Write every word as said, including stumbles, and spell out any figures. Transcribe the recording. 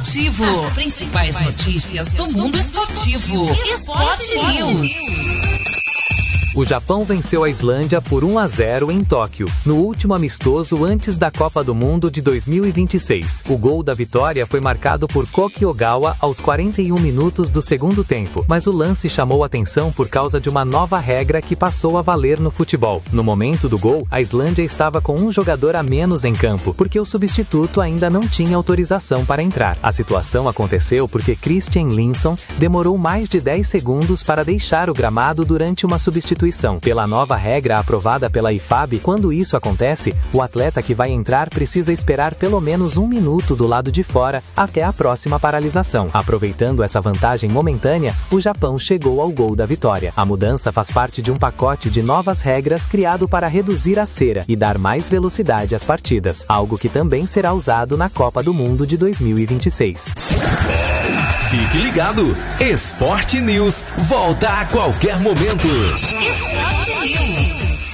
esportivo. As principais notícias do mundo esportivo. Esporte News. O Japão venceu a Islândia por um a zero em Tóquio, no último amistoso antes da Copa do Mundo de dois mil e vinte e seis. O gol da vitória foi marcado por Koki Ogawa aos quarenta e um minutos do segundo tempo, mas o lance chamou atenção por causa de uma nova regra que passou a valer no futebol. No momento do gol, a Islândia estava com um jogador a menos em campo, porque o substituto ainda não tinha autorização para entrar. A situação aconteceu porque Christian Linson demorou mais de dez segundos para deixar o gramado durante uma substituição. Pela nova regra aprovada pela I F A B, quando isso acontece, o atleta que vai entrar precisa esperar pelo menos um minuto do lado de fora até a próxima paralisação. Aproveitando essa vantagem momentânea, o Japão chegou ao gol da vitória. A mudança faz parte de um pacote de novas regras criado para reduzir a cera e dar mais velocidade às partidas, algo que também será usado na Copa do Mundo de dois mil e vinte e seis. Fique ligado, Esporte News volta a qualquer momento. Esporte News.